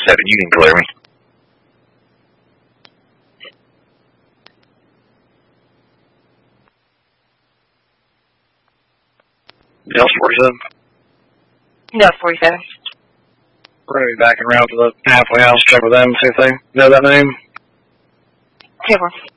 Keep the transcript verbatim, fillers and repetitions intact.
forty-seven, you can clear me. Delta forty-seven. Delta forty-seven. We're going to be backing around to the halfway house, check with them, see if they know that name. Table.